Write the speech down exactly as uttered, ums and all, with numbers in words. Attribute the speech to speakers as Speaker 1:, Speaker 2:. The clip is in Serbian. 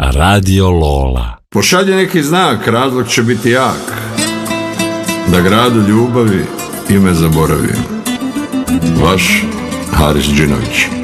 Speaker 1: Radio Lola.
Speaker 2: Pošalji neki znak, razlog će biti jak. Da gradu ljubavi ime zaboravim. Vaš Haris Džinović.